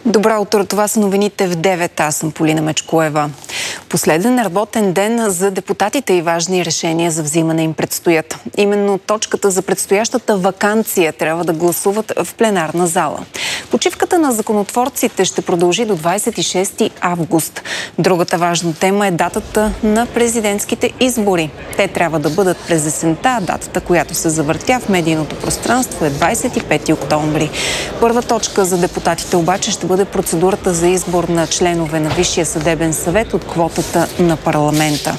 Добро утро, това са новините в 9. Аз съм Полина Мечкоева. Последен работен ден за депутатите и важни решения за взимане им предстоят. Именно точката за предстоящата ваканция трябва да гласуват в пленарна зала. Почивката на законотворците ще продължи до 26 август. Другата важна тема е датата на президентските избори. Те трябва да бъдат през есента, датата, която се завъртя в медийното пространство е 25 октомври. Първа точка за депутатите обаче ще бъде процедурата за избор на членове на Висшия съдебен съвет от квотата на парламента.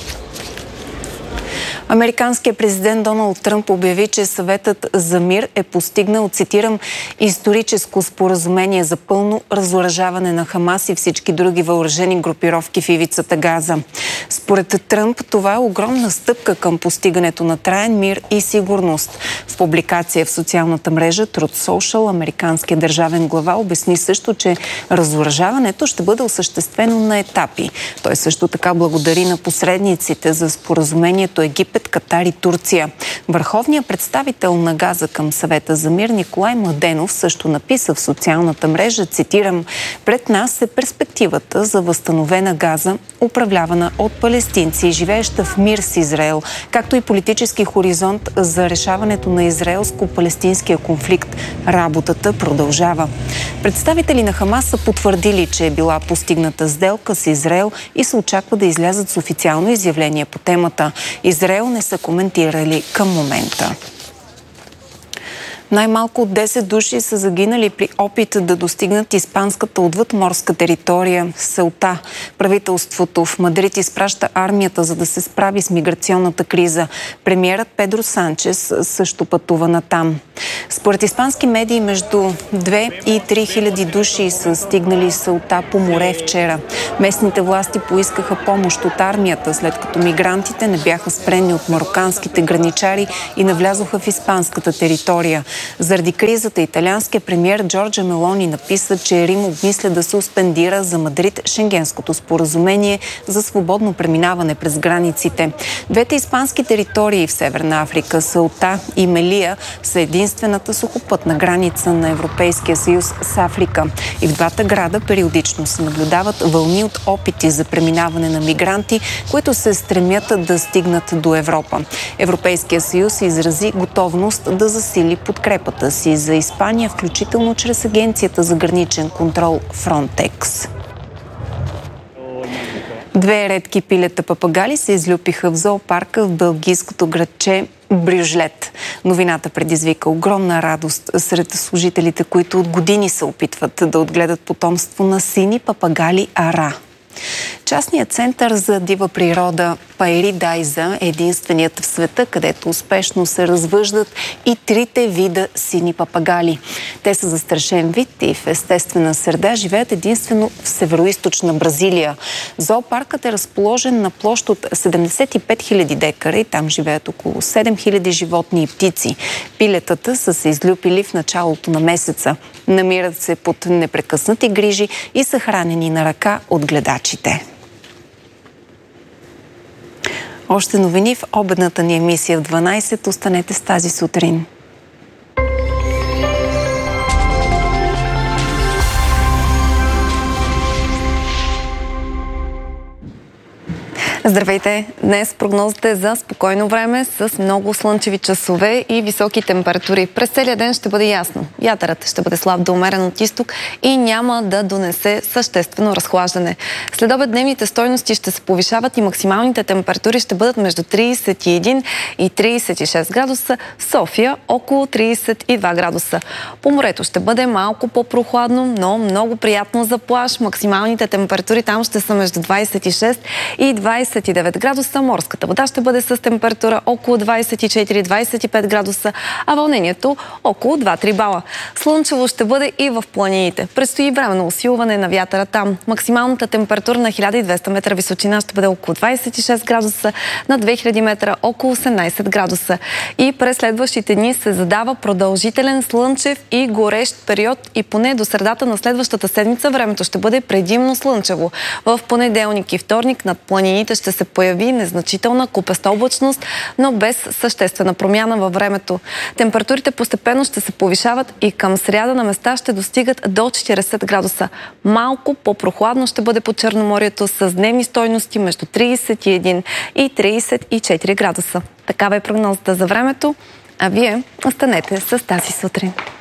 Американският президент Доналд Тръмп обяви, че съветът за мир е постигнал, цитирам, историческо споразумение за пълно разоръжаване на Хамас и всички други въоръжени групировки в ивицата Газа. Според Тръмп това е огромна стъпка към постигането на траен мир и сигурност. В публикация в социалната мрежа Truth Social американският държавен глава обясни също, че разоръжаването ще бъде осъществено на етапи. Той също така благодари на посредниците за споразумението Египет, Катар и Турция. Върховният представител на Газа към съвета за мир Николай Младенов също написа в социалната мрежа, цитирам, пред нас е перспективата за възстановена Газа, управлявана от палестинци, живееща в мир с Израел, както и политически хоризонт за решаването на израелско-палестинския конфликт. Работата продължава. Представители на Хамас са потвърдили, че е била постигната сделка с Израел и се очаква да излязат с официално изявление по темата. Израел не са коментирали към момента. Най-малко 10 души са загинали при опит да достигнат испанската отвъдморска територия Селта. Правителството в Мадрид изпраща армията, за да се справи с миграционната криза. Премиерът Педро Санчес също пътува натам. Според испански медии между 2 и 3 хиляди души са стигнали Селта по море вчера. Местните власти поискаха помощ от армията, след като мигрантите не бяха спрени от мароканските граничари и навлязоха в испанската територия. Заради кризата италианският премиер Джорджа Мелони написа, че Рим обмисля да суспендира за Мадрид Шенгенското споразумение за свободно преминаване през границите. Двете испански територии в Северна Африка, Селта и Мелия, са единствената сухопътна граница на Европейския съюз с Африка. И в двата града периодично се наблюдават вълни от опити за преминаване на мигранти, които се стремят да стигнат до Европа. Европейския съюз изрази готовност да засили подкрепата си за Испания, включително чрез Агенцията за граничен контрол Frontex. Две редки пилета папагали се излюпиха в зоопарка в белгийското градче Брюжлет. Новината предизвика огромна радост сред служителите, които от години се опитват да отгледат потомство на сини папагали ара. Частният център за дива природа Пайридайза е единственият в света, където успешно се развъждат и трите вида сини папагали. Те са застрашен вид и в естествена среда живеят единствено в североизточна Бразилия. Зоопаркът е разположен на площ от 75 000 декара и там живеят около 7 000 животни и птици. Пилетата са се излюпили в началото на месеца. Намират се под непрекъснати грижи и са хранени на ръка от гледачите. Още новини в обедната ни емисия в 12. Останете с тази сутрин. Здравейте! Днес прогнозата е за спокойно време с много слънчеви часове и високи температури. През целия ден ще бъде ясно. Вятърът ще бъде слаб до умерен от изток и няма да донесе съществено разхлаждане. След обед дневните стойности ще се повишават и максималните температури ще бъдат между 31 и 36 градуса. В София около 32 градуса. По морето ще бъде малко по-прохладно, но много приятно за плаж. Максималните температури там ще са между 26 и 29 градуса. Морската вода ще бъде с температура около 24-25 градуса, а вълнението около 2-3 бала. Слънчево ще бъде и в планините. Предстои временно усилване на вятъра там. Максималната температура на 1200 метра височина ще бъде около 26 градуса, на 2000 метра около 18 градуса. И през следващите дни се задава продължителен слънчев и горещ период и поне до средата на следващата седмица времето ще бъде предимно слънчево. В понеделник и вторник над планините ще ще се появи незначителна купеста облачност, но без съществена промяна във времето. Температурите постепенно ще се повишават и към сряда на места ще достигат до 40 градуса. Малко по-прохладно ще бъде по Черноморието с дневни стойности между 31 и 34 градуса. Такава е прогнозата за времето, а вие останете с тази сутрин.